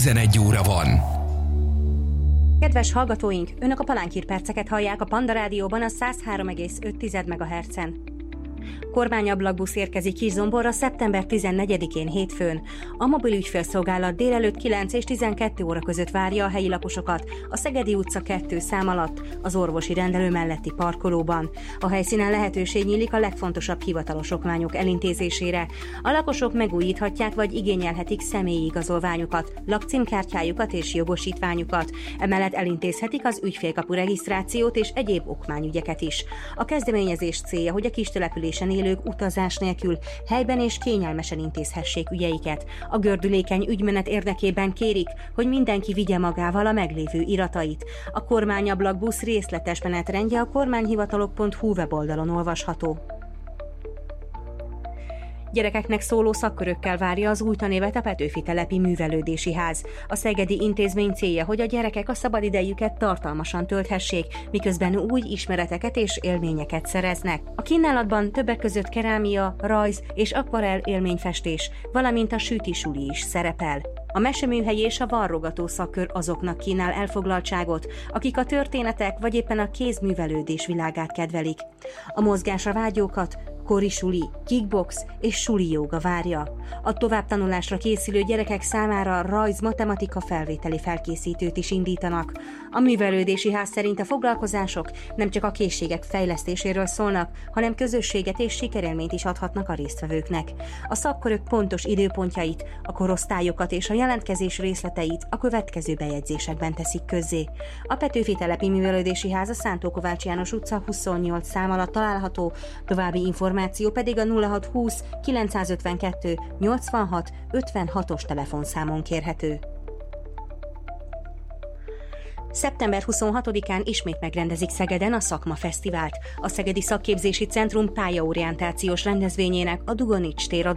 11 óra van. Kedves hallgatóink, önök a Palánkírperceket hallják a Panda Rádióban a 103,5 MHz-en. Kormányablakbusz érkezik Kisdzomborra szeptember 14-én hétfőn. A mobil ügyfélszolgálat délelőtt 9 és 12 óra között várja a helyi lakosokat a Szegedi utca 2 szám alatt, az orvosi rendelő melletti parkolóban. A helyszínen lehetőség nyílik a legfontosabb hivatalos okmányok elintézésére. A lakosok megújíthatják vagy igényelhetik személyi igazolványukat, lakcímkártyájukat és jogosítványukat. Emellett elintézhetik az ügyfélkapu regisztrációt és egyéb okmányügyeket is. A kezdeményezés célja, hogy a kistelepülésen élők utazás nélkül helyben és kényelmesen intézhessék ügyeiket. A gördülékeny ügymenet érdekében kérik, hogy mindenki vigye magával a meglévő iratait. A kormányablakbusz részletes menetrendje a kormányhivatalok.hu weboldalon olvasható. Gyerekeknek szóló szakkörökkel várja az új tanévet a Petőfi telepi művelődési ház. A szegedi intézmény célja, hogy a gyerekek a szabadidejüket tartalmasan tölthessék, miközben új ismereteket és élményeket szereznek. A kínálatban többek között kerámia, rajz és akvarell élményfestés, valamint a sütisuli is szerepel. A meseműhely és a varrogató szakkör azoknak kínál elfoglaltságot, akik a történetek vagy éppen a kézművelődés világát kedvelik. A mozgásra vágyókat kori suli, kickbox és suli jóga várja. A továbbtanulásra készülő gyerekek számára rajz-matematika felvételi felkészítőt is indítanak. A művelődési ház szerint a foglalkozások nem csak a készségek fejlesztéséről szólnak, hanem közösséget és sikerélményt is adhatnak a résztvevőknek. A szakkörök pontos időpontjait, a korosztályokat és a jelentkezés részleteit a következő bejegyzésekben teszik közzé. A Petőfi telepi művelődési ház a Szántó Kovács János utca 28 szám alatt található, további információ pedig a 0620 952 86 56-os telefonszámon kérhető. Szeptember 26-án ismét megrendezik Szegeden a Szakmafesztivált. A Szegedi Szakképzési Centrum pályaorientációs rendezvényének, a Dugonics tér